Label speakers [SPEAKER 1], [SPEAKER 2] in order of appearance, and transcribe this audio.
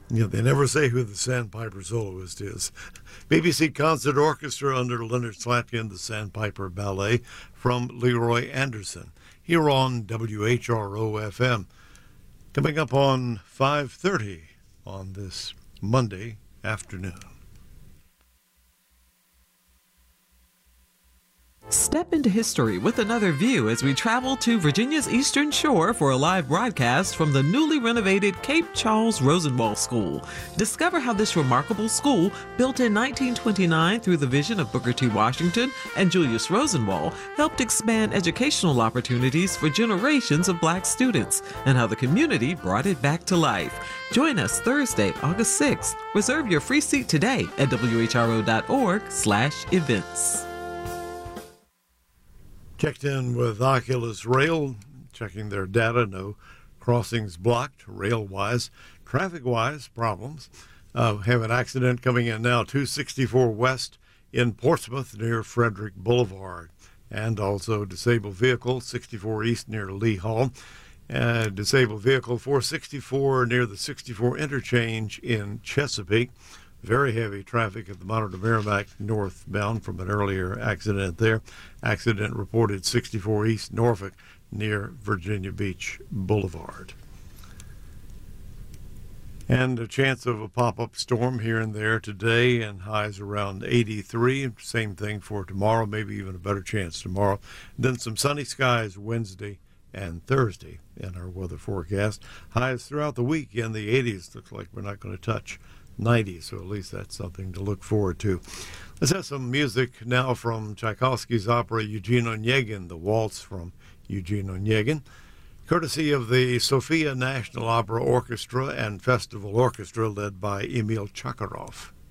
[SPEAKER 1] Yeah, they never say who the Sandpiper soloist is. BBC Concert Orchestra under Leonard Slatkin, the Sandpiper Ballet from Leroy Anderson, here on WHRO-FM. Coming up on 5:30 on this Monday afternoon.
[SPEAKER 2] Step into history with another view as we travel to Virginia's Eastern Shore for a live broadcast from the newly renovated Cape Charles Rosenwald School. Discover how this remarkable school, built in 1929 through the vision of Booker T. Washington and Julius Rosenwald, helped expand educational opportunities for generations of Black students, and how the community brought it back to life. Join us Thursday, August 6th. Reserve your free seat today at whro.org/events.
[SPEAKER 1] Checked in with Oculus Rail, checking their data. No crossings blocked, rail-wise. Traffic-wise, problems. Have an accident coming in now, 264 West in Portsmouth near Frederick Boulevard. And also disabled vehicle, 64 East near Lee Hall. Disabled vehicle, 464 near the 64 interchange in Chesapeake. Very heavy traffic at the Monitor Merrimack northbound from an earlier accident there. Accident reported 64 East Norfolk near Virginia Beach Boulevard. And a chance of a pop-up storm here and there today, and highs around 83. Same thing for tomorrow, maybe even a better chance tomorrow. Then some sunny skies Wednesday and Thursday in our weather forecast. Highs throughout the week in the 80s. Looks like we're not going to touch 90, so at least that's something to look forward to. Let's have some music now from Tchaikovsky's opera Eugene Onegin, the waltz from Eugene Onegin, courtesy of the Sofia National Opera Orchestra and Festival Orchestra led by Emil Chakarov.